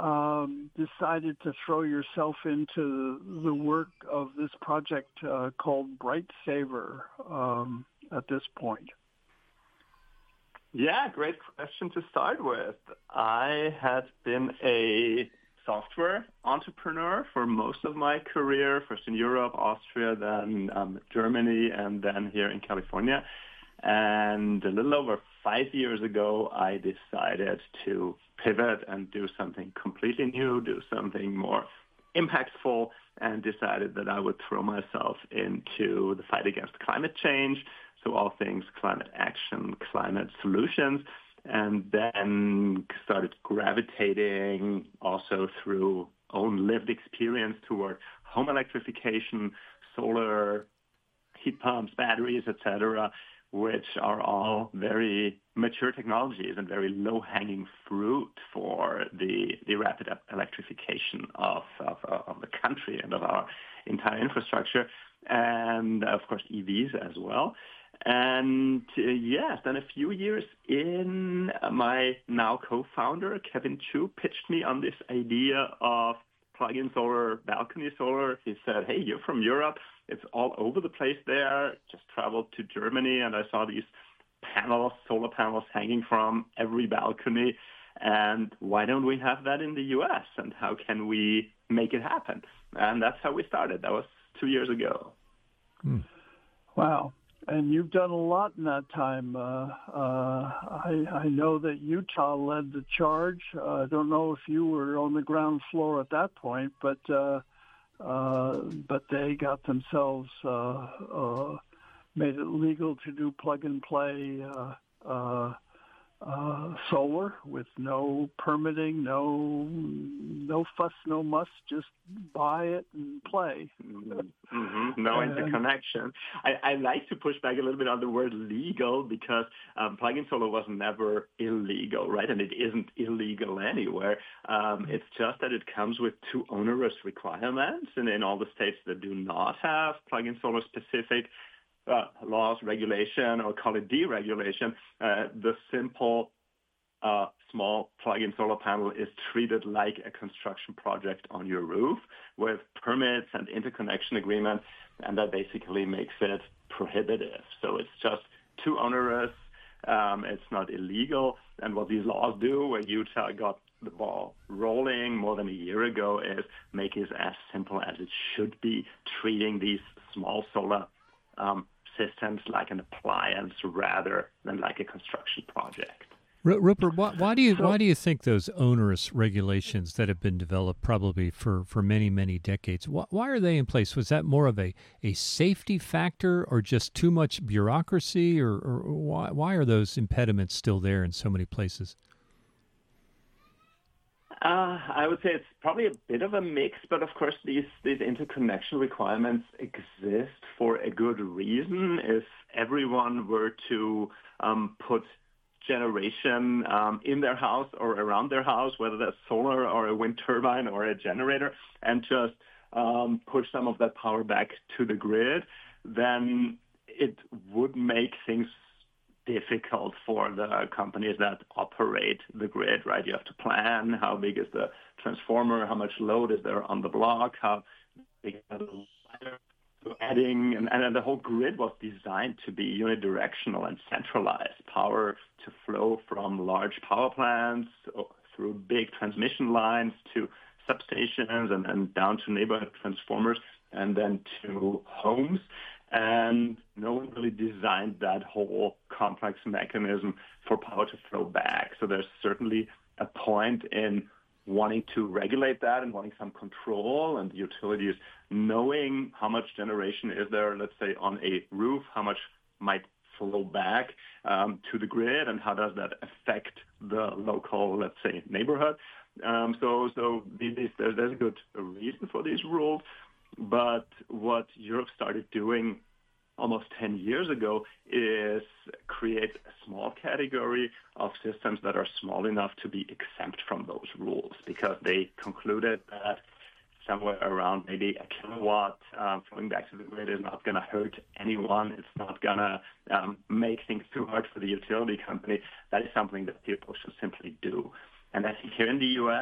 decided to throw yourself into the work of this project called Bright Saver at this point? Yeah, great question to start with. I had been a software entrepreneur for most of my career, first in Europe, Austria, then Germany, and then here in California. And a little over 5 years ago, I decided to pivot and do something completely new, do something more impactful, and decided that I would throw myself into the fight against climate change, so all things climate action, climate solutions, and then started gravitating also through own lived experience toward home electrification, solar, heat pumps, batteries, etc., which are all very mature technologies and very low-hanging fruit for the rapid electrification of the country and of our entire infrastructure, and of course EVs as well. And yes, then a few years in, my now co-founder, Kevin Chu, pitched me on this idea of plug-in solar, balcony solar. He said, hey, you're from Europe. It's all over the place there. Just traveled to Germany and I saw these panels, solar panels hanging from every balcony. And why don't we have that in the U.S.? And how can we make it happen? And that's how we started. That was 2 years ago. Wow. And you've done a lot in that time. I know that Utah led the charge. I don't know if you were on the ground floor at that point, but they got themselves made it legal to do plug-and-play solar with no permitting, no fuss, no muss, just buy it and play. No interconnection. I like to push back a little bit on the word legal because plug-in solar was never illegal, right? And it isn't illegal anywhere. It's just that it comes with two onerous requirements, and in all the states that do not have plug-in solar specific laws, regulation, or call it deregulation, the simple small plug-in solar panel is treated like a construction project on your roof with permits and interconnection agreements, and that basically makes it prohibitive. So it's just too onerous. It's not illegal. And what these laws do, where Utah got the ball rolling more than a year ago, is make it as simple as it should be, treating these small solar systems like an appliance rather than like a construction project. Rupert, why do you think those onerous regulations that have been developed probably for many, many decades, why are they in place? Was that more of a safety factor or just too much bureaucracy, or why are those impediments still there in so many places? I would say it's probably a bit of a mix, but of course these interconnection requirements exist for a good reason. If everyone were to put generation in their house or around their house, whether that's solar or a wind turbine or a generator, and just push some of that power back to the grid, then it would make things difficult for the companies that operate the grid, right? You have to plan how big is the transformer, how much load is there on the block, how big is the wire. So adding, and the whole grid was designed to be unidirectional and centralized, power to flow from large power plants through big transmission lines to substations and down to neighborhood transformers and then to homes. And no one really designed that whole complex mechanism for power to flow back. So there's certainly a point in wanting to regulate that and wanting some control, and the utilities knowing how much generation is there, let's say, on a roof, how much might flow back to the grid, and how does that affect the local, let's say, neighborhood. So there's a good reason for these rules. But what Europe started doing almost 10 years ago is create a small category of systems that are small enough to be exempt from those rules, because they concluded that somewhere around maybe a kilowatt flowing back to the grid is not going to hurt anyone. It's not going to make things too hard for the utility company. That is something that people should simply do. And I think here in the U.S.,